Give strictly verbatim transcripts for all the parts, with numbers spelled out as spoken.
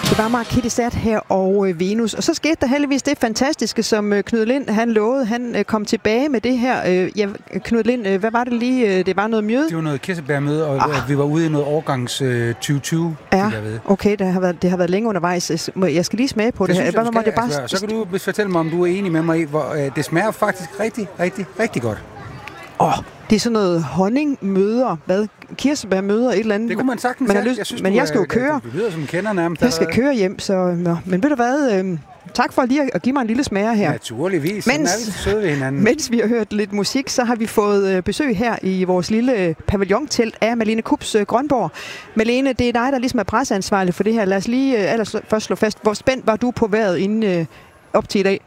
Det var Marquis de Sade her og øh, Venus. Og så skete der heldigvis det fantastiske, som øh, Knud Lind han lovede. Han øh, kom tilbage med det her. Øh, ja, Knud Lind, øh, hvad var det lige? Øh, det var noget mjøde? Det var noget kirsebærmøde, og ah. vi var ude i noget årgangs øh, tyve tyve. Ja, jeg ved. Okay, det har, været, det har været længe undervejs. Jeg skal lige smage på det, det her. Jeg, jeg, jeg bare... altså, så kan du fortælle mig, om du er enig med mig i, hvor øh, det smager faktisk rigtig, rigtig, rigtig godt. Åh, oh, det er sådan noget honningmøder, hvad? Kirsebærmøder, et eller andet. Det kunne man sagtens man have. Lyst, jeg synes, men jeg skal jo køre. Det lyder som kender nærmest. Jeg skal køre hjem, så... Nå. Men ved du hvad... Øh, tak for lige at give mig en lille smager her. Naturligvis. Mens, er vi søde ved hinanden. Mens vi har hørt lidt musik, så har vi fået besøg her i vores lille pavillontelt af Malene Kups Grønborg. Malene, det er dig, der ligesom er presseansvarlig for det her. Lad os lige allerførst slå fast. Hvor spændt var du på vejret inden op til i dag?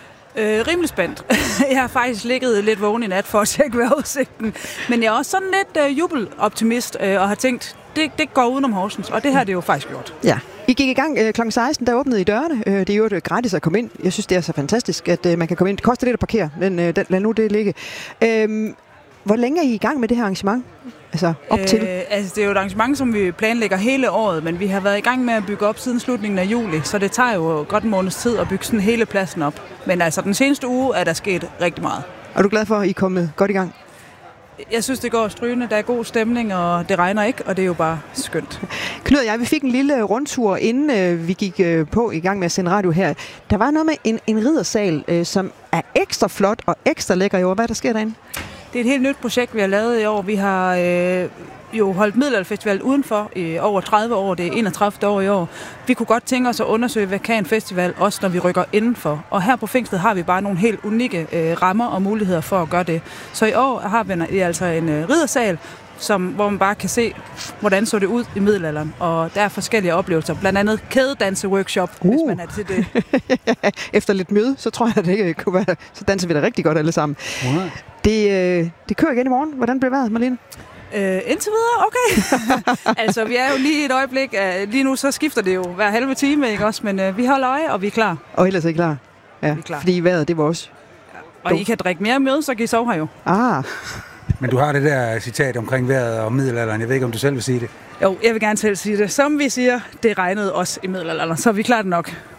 Øh, rimelig spændt. Jeg har faktisk ligget lidt vågen i nat for at tjekke vejrudsigten. Men jeg er også sådan lidt øh, jubeloptimist øh, og har tænkt, det, det går udenom Horsens, og det har det jo faktisk gjort. Ja. I gik i gang øh, klokken seksten, der åbnede I dørene. Øh, det er jo gratis at komme ind. Jeg synes, det er så fantastisk, at øh, man kan komme ind. Det koster lidt at parkere, men øh, lad nu det ligge. Øh, hvor længe er I i gang med det her arrangement? Altså op til? Øh, altså, det er jo et arrangement, som vi planlægger hele året, men vi har været i gang med at bygge op siden slutningen af juli, så det tager jo godt en måneds tid at bygge sådan hele pladsen op. Men altså, den seneste uge er der sket rigtig meget. Er du glad for, at I er kommet godt i gang? Jeg synes, det går strygende. Der er god stemning, og det regner ikke, og det er jo bare skønt. Knud og jeg, vi fik en lille rundtur, inden øh, vi gik øh, på i gang med at sende radio her. Der var noget med en, en riddersal, øh, som er ekstra flot og ekstra lækker i år. Hvad er der sker derinde? Det er et helt nyt projekt, vi har lavet i år. Vi har øh, jo holdt Middelalderfestival udenfor i over tredive år. Det er enogtredivte år i år. Vi kunne godt tænke os at undersøge, hvad kan en festival, også når vi rykker indenfor. Og her på Fængslet har vi bare nogle helt unikke øh, rammer og muligheder for at gøre det. Så i år har vi altså en øh, riddersal, som, hvor man bare kan se, hvordan så det ud i middelalderen. Og der er forskellige oplevelser. Blandt andet kædedanse-workshop, uh. hvis man er til det. Efter lidt møde, så tror jeg, at det kunne være, så danser vi da rigtig godt alle sammen. Uh. Det, øh, det kører igen i morgen. Hvordan bliver vejret, Malene? Øh, indtil videre, okay. Altså, vi er jo lige et øjeblik. Uh, lige nu så skifter det jo hver halve time, ikke også? Men uh, vi holder øje, og vi er klar. Og ellers er I klar? Ja, vi er klar. Fordi vejret, det var også... Ja. Og I kan drikke mere møde, så kan I sove her jo. Ah. Men du har det der citat omkring vejret og middelalderen. Jeg ved ikke, om du selv vil sige det. Jo, jeg vil gerne selv sige det. Som vi siger, det regnede også i middelalderen, så vi klarer det nok.